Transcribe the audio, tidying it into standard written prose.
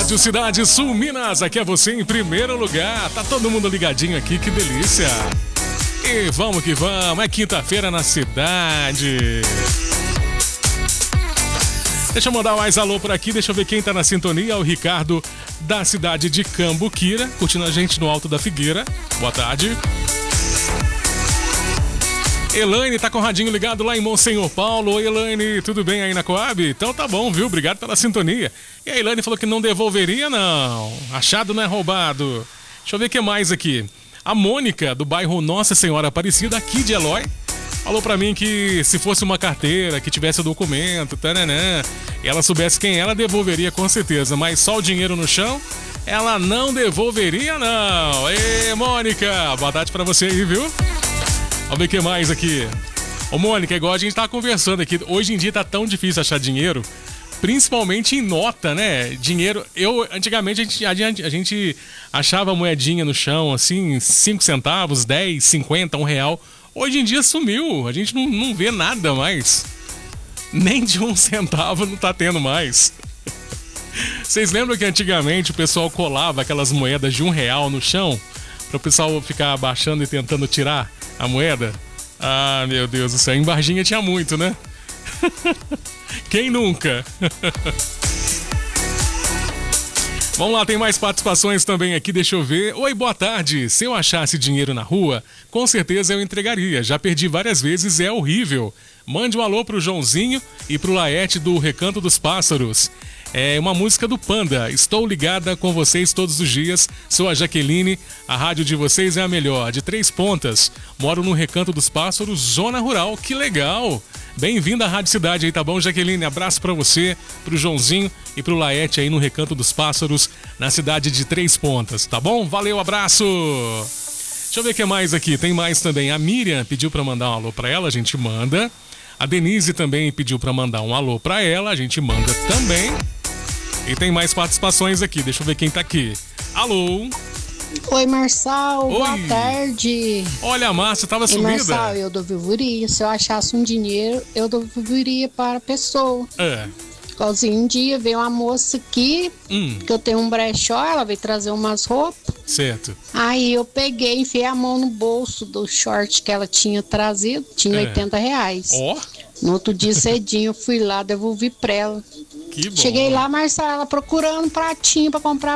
Rádio Cidade Sul Minas, aqui é você em primeiro lugar. Tá todo mundo ligadinho aqui, que delícia. E vamos que vamos, é quinta-feira na cidade. Deixa eu mandar mais alô por aqui, deixa eu ver quem tá na sintonia. O Ricardo da cidade de Cambuquira, curtindo a gente no Alto da Figueira. Boa tarde. Elaine tá com o radinho ligado lá em Monsenhor Paulo. Oi, Elaine, tudo bem aí na Coab? Então tá bom, viu? Obrigado pela sintonia. E a Elaine falou que não devolveria, não. Achado não é roubado. Deixa eu ver o que mais aqui. A Mônica, do bairro Nossa Senhora Aparecida, aqui de Eloy, falou pra mim que se fosse uma carteira, que tivesse o documento, taranã, e ela soubesse quem ela, devolveria com certeza. Mas só o dinheiro no chão, ela não devolveria, não. Ê, Mônica, boa tarde pra você aí, viu? Vamos ver o que mais aqui. Ô, Mônica, igual a gente tá conversando aqui, hoje em dia tá tão difícil achar dinheiro, principalmente em nota, né? Dinheiro, antigamente a gente achava moedinha no chão, assim, 5 centavos, 10, 50, R$1. Hoje em dia sumiu, a gente não vê nada mais. Nem de 1 centavo não tá tendo mais. Vocês lembram que antigamente o pessoal colava aquelas moedas de R$1 no chão? Para o pessoal ficar abaixando e tentando tirar a moeda? Ah, meu Deus do céu, em Varginha tinha muito, né? Quem nunca? Vamos lá, tem mais participações também aqui, deixa eu ver. Oi, boa tarde. Se eu achasse dinheiro na rua, com certeza eu entregaria. Já perdi várias vezes, é horrível. Mande um alô pro Joãozinho e pro Laerte do Recanto dos Pássaros. É uma música do Panda. Estou ligada com vocês todos os dias. Sou a Jaqueline. A rádio de vocês é a melhor, de Três Pontas. Moro no Recanto dos Pássaros, zona rural. Que legal! Bem-vinda à Rádio Cidade aí, tá bom, Jaqueline? Abraço pra você, pro Joãozinho e pro Laerte aí no Recanto dos Pássaros, na cidade de Três Pontas, tá bom? Valeu, abraço! Deixa eu ver o que mais aqui. Tem mais também. A Miriam pediu pra mandar um alô pra ela, a gente manda. A Denise também pediu pra mandar um alô pra ela, a gente manda também. E tem mais participações aqui, deixa eu ver quem tá aqui. Alô? Oi, Marçal, Oi. Boa tarde. Olha, a Márcia tava sumida. Marçal, eu devolveria. Se eu achasse um dinheiro, eu devolveria para a pessoa. Igualzinho, um dia veio uma moça aqui, que eu tenho um brechó, ela veio trazer umas roupas. Certo. Aí eu peguei, enfiei a mão no bolso do short que ela tinha trazido, tinha R$80. Ó. No outro dia cedinho, eu fui lá, devolvi pra ela. Que bom. Cheguei lá, Marcela, procurando um pratinho pra comprar